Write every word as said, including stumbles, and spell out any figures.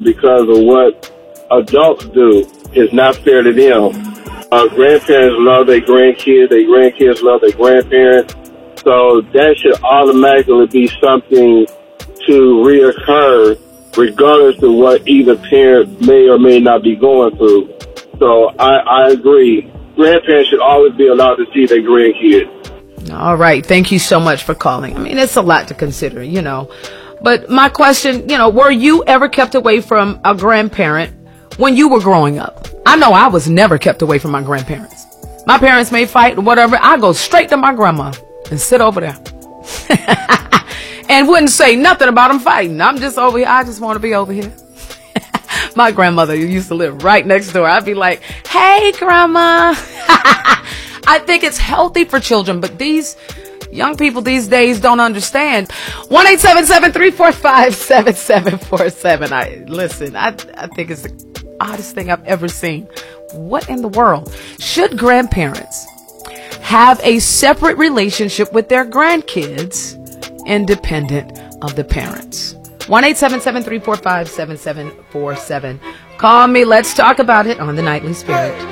because of what adults do is not fair to them. Uh, grandparents love their grandkids. Their grandkids love their grandparents. So that should automatically be something to reoccur regardless of what either parent may or may not be going through. So I, I agree. Grandparents should always be allowed to see their grandkids. All right. Thank you so much for calling. I mean, it's a lot to consider, you know. But my question, you know, were you ever kept away from a grandparent when you were growing up? I know I was never kept away from my grandparents. My parents may fight or whatever. I go straight to my grandma and sit over there and wouldn't say nothing about them fighting. I'm just over here. I just want to be over here. My grandmother used to live right next door. I'd be like, hey, grandma. I think it's healthy for children, but these young people these days don't understand. one eight seven seven, three four five, seven seven four seven. I listen, I, I think it's the oddest thing I've ever seen. What in the world? Should grandparents have a separate relationship with their grandkids independent of the parents? one eight seven seven, three four five, seven seven four seven. Call me. Let's talk about it on The Nightly Spirit.